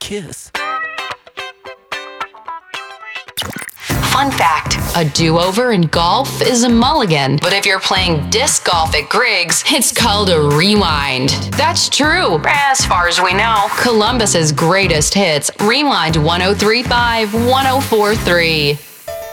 kiss. Fun fact, a do-over in golf is a mulligan, but if you're playing disc golf at Griggs, it's called a rewind. That's true, as far as we know. Columbus's greatest hits, Rewind 103.5, 104.3.